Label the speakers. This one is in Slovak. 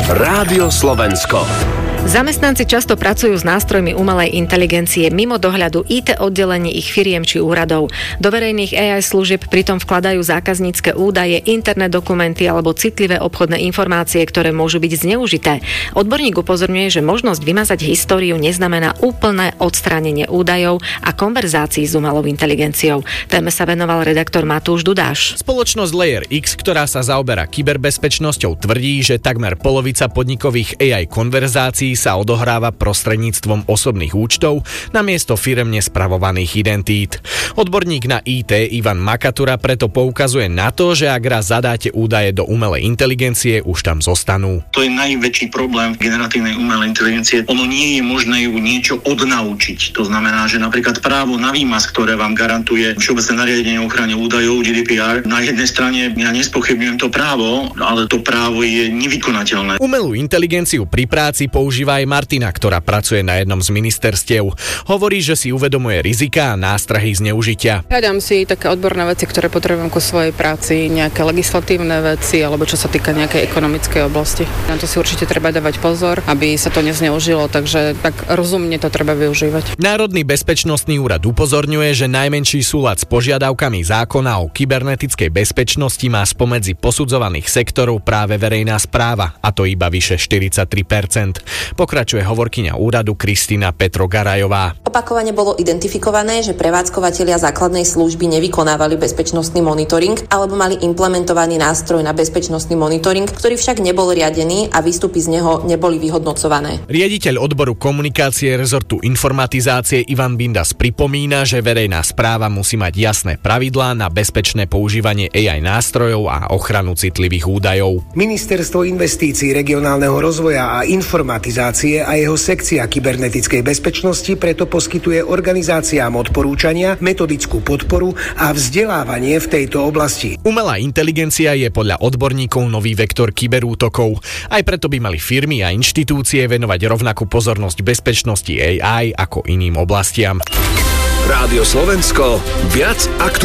Speaker 1: Rádio Slovensko.
Speaker 2: Zamestnanci často pracujú s nástrojmi umelej inteligencie mimo dohľadu IT oddelení ich firiem či úradov. Do verejných AI služieb pritom vkladajú zákaznícke údaje, interné dokumenty alebo citlivé obchodné informácie, ktoré môžu byť zneužité. Odborník upozorňuje, že možnosť vymazať históriu neznamená úplné odstránenie údajov a konverzácií s umelou inteligenciou. Téme sa venoval redaktor Matúš Dudáš.
Speaker 3: Spoločnosť Layer X, ktorá sa zaoberá kyberbezpečnosťou, tvrdí, že takmer polovica podnikových AI konverzácií sa odohráva prostredníctvom osobných účtov namiesto firemne spravovaných identít. Odborník na IT Ivan Makatura preto poukazuje na to, že ak raz zadáte údaje do umelej inteligencie, už tam zostanú.
Speaker 4: To je najväčší problém generatívnej umelej inteligencie. Ono nie je možné ju niečo odnaučiť. To znamená, že napríklad právo na výmaz, ktoré vám garantuje Všeobecné nariadenie o ochrane údajov GDPR, na jednej strane ja nespochybňujem to právo, ale to právo je nevykonateľné.
Speaker 3: Umelú inteligenciu pri práci používa aj Martina, ktorá pracuje na jednom z ministerstiev. Hovorí, že si uvedomuje rizika a nástrahy zneužitia.
Speaker 5: Hľadám si také odborné veci, ktoré potrebujem ku svojej práci, nejaké legislatívne veci, alebo čo sa týka nejakej ekonomickej oblasti. Na to si určite treba dávať pozor, aby sa to nezneužilo, takže tak rozumne to treba využívať.
Speaker 3: Národný bezpečnostný úrad upozorňuje, že najmenší súlad s požiadavkami zákona o kybernetickej bezpečnosti má spomedzi posudzovaných sektorov práve verejná správa, a to iba vyše 43%. Pokračuje hovorkyňa úradu Kristína Petrogarajová.
Speaker 6: Opakovane bolo identifikované, že prevádzkovatelia základnej služby nevykonávali bezpečnostný monitoring alebo mali implementovaný nástroj na bezpečnostný monitoring, ktorý však nebol riadený a výstupy z neho neboli vyhodnocované.
Speaker 3: Riaditeľ odboru komunikácie rezortu informatizácie Ivan Bindas pripomína, že verejná správa musí mať jasné pravidlá na bezpečné používanie AI nástrojov a ochranu citlivých údajov.
Speaker 7: Ministerstvo investícií, regionálneho rozvoja a informatizácie a jeho sekcia kybernetickej bezpečnosti preto poskytuje organizáciám odporúčania, metodickú podporu a vzdelávanie v tejto oblasti.
Speaker 3: Umelá inteligencia je podľa odborníkov nový vektor kyberútokov. Aj preto by mali firmy a inštitúcie venovať rovnakú pozornosť bezpečnosti AI ako iným oblastiam.
Speaker 1: Rádio Slovensko, viac aktuálne.